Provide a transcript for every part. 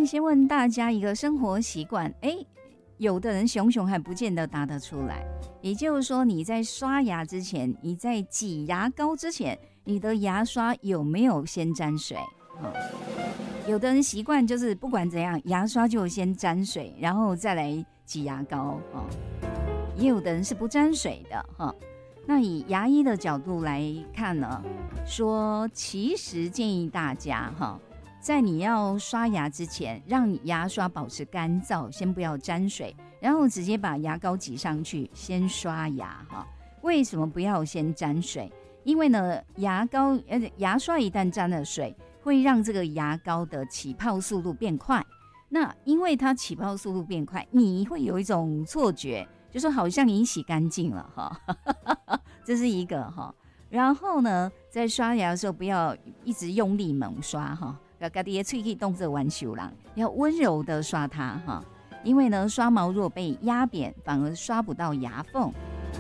先问大家一个生活习惯，有的人熊熊还不见得答得出来。也就是说，你在刷牙之前，你在挤牙膏之前，你的牙刷有没有先沾水？有的人习惯就是不管怎样，牙刷就先沾水，然后再来挤牙膏。也有的人是不沾水的。那以牙医的角度来看呢，说其实建议大家在你要刷牙之前，让牙刷保持干燥，先不要沾水，然后直接把牙膏挤上去，先刷牙。为什么不要先沾水？因为呢，牙刷一旦沾了水，会让这个牙膏的起泡速度变快。那因为它起泡速度变快，你会有一种错觉，就说好像你洗干净了这是一个然后呢，在刷牙的时候不要一直用力猛刷自己的嘴可以动作玩手啦，要温柔的刷它因为呢，刷毛如果被压扁，反而刷不到牙缝。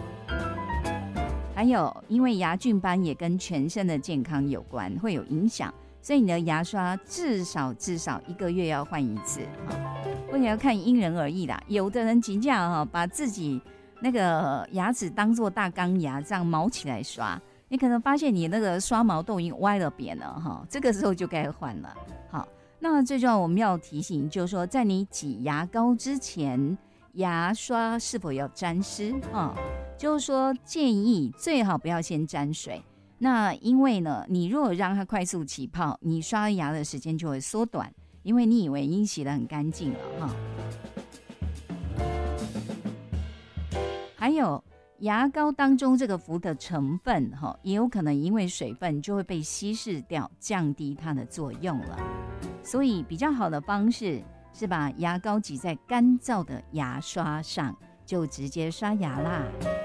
还有，因为牙菌斑也跟全身的健康有关，会有影响，所以你的牙刷至少1个月要换一次或者要看因人而异啦。有的人真的把自己那个牙齿当作大钢牙这样毛起来刷，你可能发现你那个刷毛都已经歪了扁了这个时候就该换了。好，那最重要我们要提醒就是说，在你挤牙膏之前，牙刷是否要沾湿就是说建议最好不要先沾水。那因为呢，你如果让它快速起泡，你刷牙的时间就会缩短，因为你以为已经洗得很干净了还有牙膏当中这个氟的成分也有可能因为水分就会被稀释掉，降低它的作用了。所以比较好的方式是把牙膏挤在干燥的牙刷上，就直接刷牙啦。